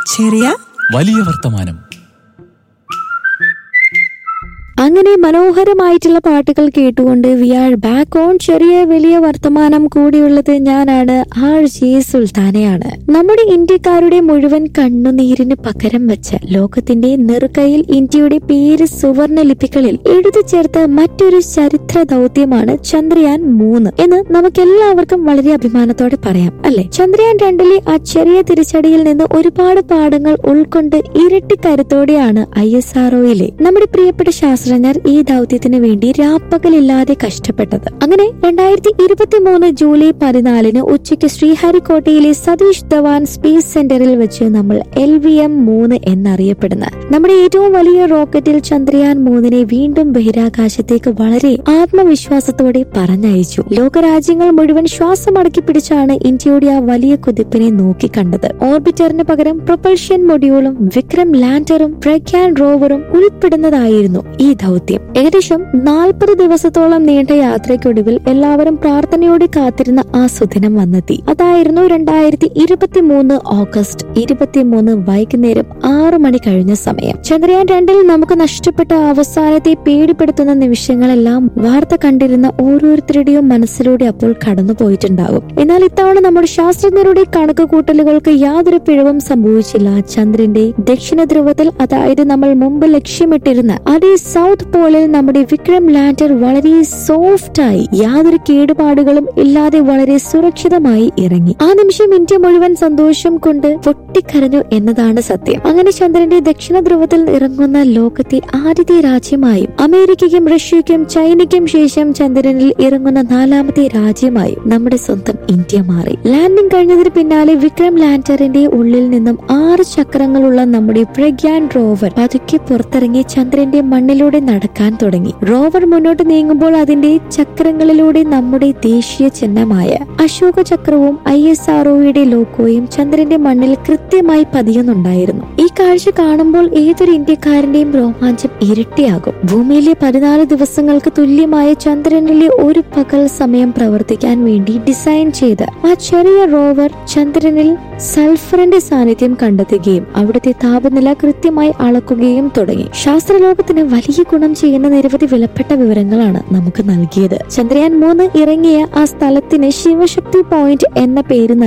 ചെറിയ വലിയ വർത്തമാനം. അങ്ങനെ മനോഹരമായിട്ടുള്ള പാട്ടുകൾ കേട്ടുകൊണ്ട് വി ആർ ബാക്ക് ഓൺ ചെറിയ വലിയ വർത്തമാനം. കൂടിയുള്ളത് ഞാനാണ്, RJ സുൽത്താനയാണ്. നമ്മുടെ ഇന്ത്യക്കാരുടെ മുഴുവൻ കണ്ണുനീരിന് പകരം വെച്ച ലോകത്തിന്റെ നെറുകയിൽ ഇന്ത്യയുടെ പേര് സുവർണ ലിപികളിൽ എഴുതി ചേർത്ത മറ്റൊരു ചരിത്ര ദൗത്യമാണ് ചന്ദ്രയാൻ 3 എന്ന് നമുക്കെല്ലാവർക്കും വളരെ അഭിമാനത്തോടെ പറയാം, അല്ലെ? ചന്ദ്രയാൻ 2ലെ ആ ചെറിയ തിരിച്ചടിയിൽ നിന്ന് ഒരുപാട് പാഠങ്ങൾ ഉൾക്കൊണ്ട് ഇരട്ടി കരുത്തോടെയാണ് ISROയിലെ നമ്മുടെ പ്രിയപ്പെട്ട ശാസ്ത്രജ്ഞർ ഈ ദൗത്യത്തിന് വേണ്ടി രാപ്പകലില്ലാതെ കഷ്ടപ്പെട്ടത്. അങ്ങനെ 2023 ജൂലൈ 14 ഉച്ചയ്ക്ക് ശ്രീഹരിക്കോട്ടയിലെ സതീഷ് ധവാൻ സ്പേസ് സെന്ററിൽ വെച്ച് നമ്മൾ LVM-3 എന്നറിയപ്പെടുന്ന നമ്മുടെ ഏറ്റവും വലിയ റോക്കറ്റിൽ ചന്ദ്രയാൻ 3നെ വീണ്ടും ബഹിരാകാശത്തേക്ക് വളരെ ആത്മവിശ്വാസത്തോടെ പറഞ്ഞയച്ചു. ലോകരാജ്യങ്ങൾ മുഴുവൻ ശ്വാസമടക്കി പിടിച്ചാണ് ഇന്ത്യയുടെ ആ വലിയ കുതിപ്പിനെ നോക്കിക്കണ്ടത്. ഓർബിറ്ററിന് പകരം പ്രൊപ്പൽഷൻ മൊഡ്യൂളും വിക്രം ലാൻഡറും പ്രഗ്യാൻ റോവറും ഉൾപ്പെടുന്നതായിരുന്നു ഈ ദൗത്യം. ഏകദേശം 40 ദിവസത്തോളം നീണ്ട യാത്രയ്ക്കൊടുവിൽ എല്ലാവരും പ്രാർത്ഥനയോടെ കാത്തിരുന്ന ആ സുദിനം വന്നെത്തി. അതായിരുന്നു 2023 ഓഗസ്റ്റ് 23 വൈകുന്നേരം 6 മണി കഴിഞ്ഞ സമയം. ചന്ദ്രയാൻ 2ൽ നമുക്ക് നഷ്ടപ്പെട്ട അവസാനത്തെ പേടിപ്പെടുത്തുന്ന നിമിഷങ്ങളെല്ലാം വാർത്ത കണ്ടിരുന്ന ഓരോരുത്തരുടെയും മനസ്സിലൂടെ അപ്പോൾ കടന്നുപോയിട്ടുണ്ടാകും. എന്നാൽ ഇത്തവണ നമ്മുടെ ശാസ്ത്രജ്ഞരുടെ കണക്കുകൂട്ടലുകൾക്ക് യാതൊരു പിഴവും സംഭവിച്ചില്ല. ചന്ദ്രന്റെ ദക്ഷിണ ധ്രുവത്തിൽ, അതായത് നമ്മൾ മുമ്പ് ലക്ഷ്യമിട്ടിരുന്ന അതേ സൗത്ത് പോളിൽ നമ്മുടെ വിക്രം ലാൻഡർ വളരെ സോഫ്റ്റായി, യാതൊരു കേടുപാടുകളും ഇല്ലാതെ വളരെ സുരക്ഷിതമായി ഇറങ്ങി. ആ നിമിഷം ഇന്ത്യ മുഴുവൻ സന്തോഷം കൊണ്ട് പൊട്ടിക്കരഞ്ഞു എന്നതാണ് സത്യം. അങ്ങനെ ചന്ദ്രന്റെ ദക്ഷിണ ധ്രുവത്തിൽ ഇറങ്ങുന്ന ലോകത്തെ ആദ്യത്തെ രാജ്യമായും അമേരിക്കയ്ക്കും റഷ്യയ്ക്കും ചൈനയ്ക്കും ശേഷം ചന്ദ്രനിൽ ഇറങ്ങുന്ന 4ാമത്തെ രാജ്യമായും നമ്മുടെ സ്വന്തം ഇന്ത്യ മാറി. ലാൻഡിംഗ് കഴിഞ്ഞതിന് പിന്നാലെ വിക്രം ലാൻഡറിന്റെ ഉള്ളിൽ നിന്നും 6 ചക്രങ്ങളുള്ള നമ്മുടെ പ്രഗ്യാൻ റോവർ പതുക്കെ പുറത്തിറങ്ങി ചന്ദ്രന്റെ മണ്ണിലൂടെ നടക്കാൻ തുടങ്ങി. റോവർ മുന്നോട്ട് നീങ്ങുമ്പോൾ അതിന്റെ ചക്രങ്ങളിലൂടെ നമ്മുടെ ദേശീയ ചിഹ്നമായ അശോക ചക്രവും ISROയുടെ ലോഗോയും ചന്ദ്രന്റെ മണ്ണിൽ കൃത്യമായി പതിയുന്നുണ്ടായിരുന്നു. ഈ കാഴ്ച കാണുമ്പോൾ ഏതൊരു ഇന്ത്യക്കാരന്റെയും രോമാഞ്ചം ഇരട്ടിയാകും. ഭൂമിയിലെ 14 ദിവസങ്ങൾക്ക് തുല്യമായ ചന്ദ്രനിലെ ഒരു പകൽ സമയം പ്രവർത്തിക്കാൻ വേണ്ടി ഡിസൈൻ ചെയ്ത ആ ചെറിയ റോവർ ചന്ദ്രനിൽ സൾഫറിന്റെ സാന്നിധ്യം കണ്ടെത്തുകയും അവിടുത്തെ താപനില കൃത്യമായി അളക്കുകയും തുടങ്ങി. ശാസ്ത്രലോകത്തിന് വലിയ ഗുണം ചെയ്യുന്ന നിരവധി വിലപ്പെട്ട വിവരങ്ങളാണ് നമുക്ക് നൽകിയത്. ചന്ദ്രയാൻ 3 ഇറങ്ങിയ ആ സ്ഥലത്തിന് ശിവശക്തി പോയിന്റ് എന്ന പേര്